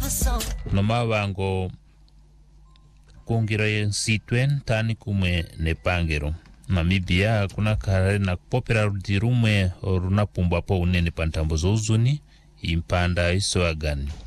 Nomavango kungira sitwen tani kumwe nepangero. Namibia kuna kare na popera rudirumwe oruna pumba po unene pantambo zozuni impanda iso agani.